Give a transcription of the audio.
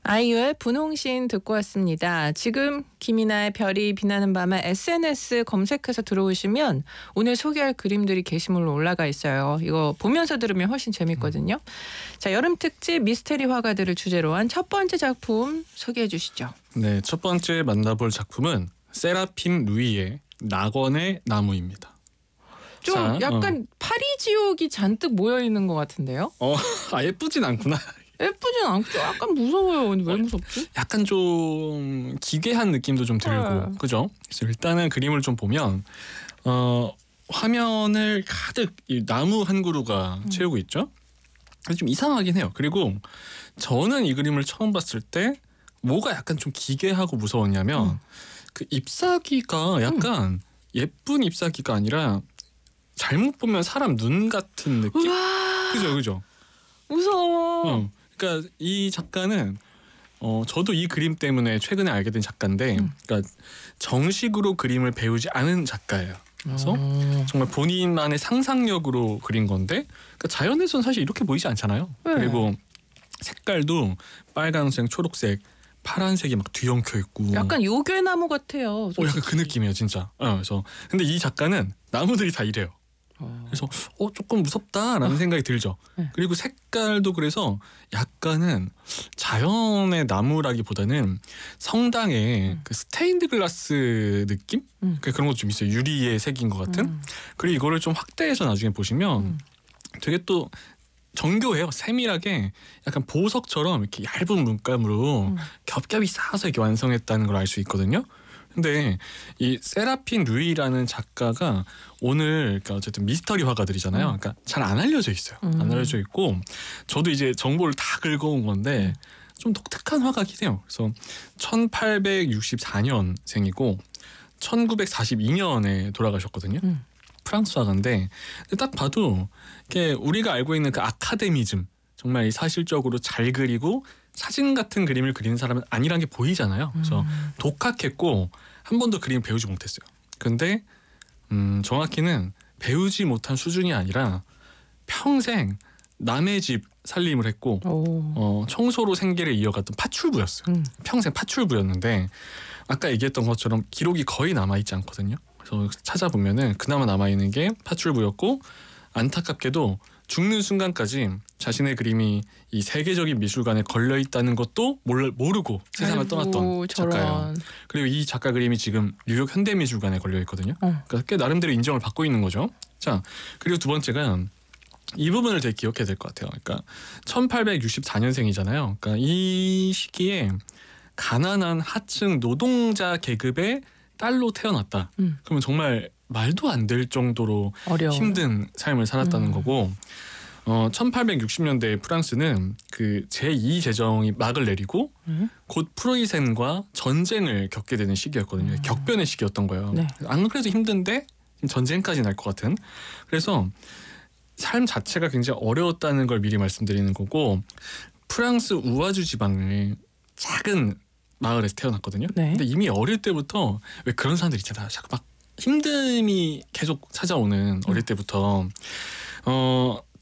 아이유의 분홍신 듣고 왔습니다. 지금 김이나의 별이 빛나는 밤에 SNS 검색해서 들어오시면 오늘 소개할 그림들이 게시물로 올라가 있어요. 이거 보면서 들으면 훨씬 재밌거든요. 자, 여름 특집 미스테리 화가들을 주제로 한 첫 번째 작품 소개해 주시죠. 네, 첫 번째 만나볼 작품은 세라핌 루이의 낙원의 나무입니다. 좀 자, 약간 파리지옥이 잔뜩 모여 있는 것 같은데요? 예쁘진 않구나. 예쁘진 않고 약간 무서워요. 왜 무섭지? 약간 좀 기괴한 느낌도 좀 들고, 네. 그죠? 그래서 일단은 그림을 좀 보면 화면을 가득 이 나무 한 그루가 채우고 있죠. 그래서 좀 이상하긴 해요. 그리고 저는 이 그림을 처음 봤을 때 뭐가 약간 좀 기괴하고 무서웠냐면 그 잎사귀가 약간 예쁜 잎사귀가 아니라 잘못 보면 사람 눈 같은 느낌? 우와, 그죠? 무서워. 그러니까 이 작가는 저도 이 그림 때문에 최근에 알게 된 작가인데, 그러니까 정식으로 그림을 배우지 않은 작가예요. 그래서 정말 본인만의 상상력으로 그린 건데, 그러니까 자연에서는 사실 이렇게 보이지 않잖아요. 네. 그리고 색깔도 빨간색, 초록색, 파란색이 막 뒤엉켜 있고. 약간 요괴나무 같아요. 약간 그 느낌이에요, 진짜. 그래서 근데 이 작가는 나무들이 다 이래요. 그래서 조금 무섭다라는 생각이 들죠. 네. 그리고 색깔도 그래서 약간은 자연의 나무라기보다는 성당의 그 스테인드 글라스 느낌? 그런 것도 좀 있어요. 유리의 색인 것 같은. 그리고 이거를 좀 확대해서 나중에 보시면 되게 또 정교해요. 세밀하게 약간 보석처럼 이렇게 얇은 물감으로 겹겹이 쌓아서 이렇게 완성했다는 걸 알 수 있거든요. 근데 이 세라핌 루이라는 작가가 오늘 그러니까 어쨌든 미스터리 화가들이잖아요. 그러니까 잘 안 알려져 있어요. 안 알려져 있고 저도 이제 정보를 다 긁어온 건데 좀 독특한 화가긴 해요. 그래서 1864년생이고 1942년에 돌아가셨거든요. 프랑스 화가인데 딱 봐도 이게 우리가 알고 있는 그 아카데미즘, 정말 사실적으로 잘 그리고 사진 같은 그림을 그리는 사람은 아니란 게 보이잖아요. 그래서 독학했고 한 번도 그림 배우지 못했어요. 근데 정확히는 배우지 못한 수준이 아니라 평생 남의 집 살림을 했고 청소로 생계를 이어갔던 파출부였어요. 평생 파출부였는데 아까 얘기했던 것처럼 기록이 거의 남아있지 않거든요. 그래서 찾아보면은 그나마 남아있는 게 파출부였고, 안타깝게도 죽는 순간까지 자신의 그림이 이 세계적인 미술관에 걸려 있다는 것도 모르고 세상을 떠났던 작가예요. 그리고 이 작가 그림이 지금 뉴욕 현대미술관에 걸려 있거든요. 그러니까 꽤 나름대로 인정을 받고 있는 거죠. 자, 그리고 두 번째가 이 부분을 되게 기억해야 될 것 같아요. 그러니까 1864년생이잖아요. 그러니까 이 시기에 가난한 하층 노동자 계급의 딸로 태어났다. 그러면 정말 말도 안 될 정도로 어려워요. 힘든 삶을 살았다는 거고, 1860년대 프랑스는 그 제2제정이 막을 내리고 곧 프로이센과 전쟁을 겪게 되는 시기였거든요. 격변의 시기였던 거예요. 네. 안 그래도 힘든데 전쟁까지 날 것 같은. 그래서 삶 자체가 굉장히 어려웠다는 걸 미리 말씀드리는 거고, 프랑스 우아주 지방의 작은 마을에서 태어났거든요. 네. 근데 이미 어릴 때부터 왜 그런 사람들 있잖아. 자꾸 막 힘듦이 계속 찾아오는 어릴 때부터